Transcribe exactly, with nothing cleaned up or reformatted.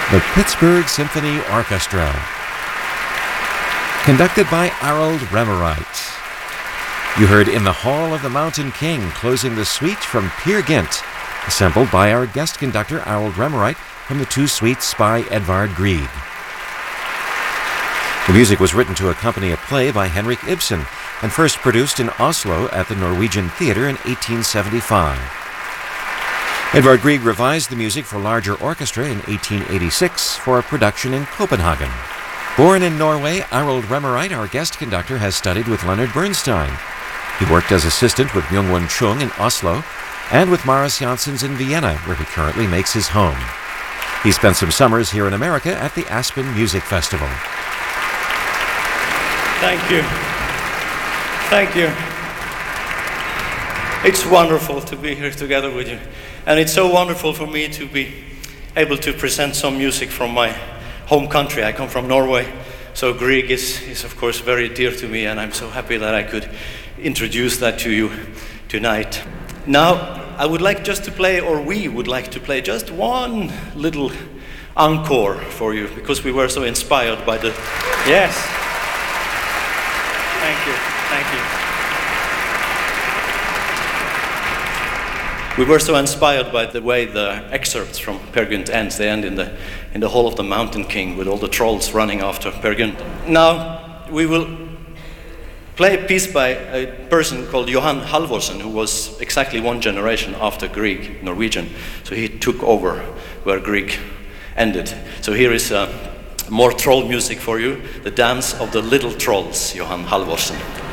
The Pittsburgh Symphony Orchestra, conducted by Harold Remmereit. You heard In the Hall of the Mountain King, closing the suite from Peer Gynt, assembled by our guest conductor Harold Remmereit from the two suites by Edvard Grieg. The music was written to accompany a play by Henrik Ibsen and first produced in Oslo at the Norwegian Theatre in eighteen seventy-five. Edvard Grieg revised the music for larger orchestra in eighteen eighty-six for a production in Copenhagen. Born in Norway, Harold Remmereit, our guest conductor, has studied with Leonard Bernstein. He worked as assistant with Myung-Whun Chung in Oslo and with Maris Janssens in Vienna, where he currently makes his home. He spent some summers here in America at the Aspen Music Festival. Thank you. Thank you. It's wonderful to be here together with you. And it's so wonderful for me to be able to present some music from my home country. I come from Norway, so Grieg is, is of course very dear to me, and I'm so happy that I could introduce that to you tonight. Now, I would like just to play, or we would like to play just one little encore for you, because we were so inspired by the... Yes. Thank you, thank you. We were so inspired by the way the excerpts from Peer Gynt ends. They end in the in the Hall of the Mountain King with all the trolls running after Peer Gynt. Now we will play a piece by a person called Johan Halvorsen, who was exactly one generation after Grieg, Norwegian. So he took over where Grieg ended. So here is uh, more troll music for you, the dance of the little trolls, Johan Halvorsen.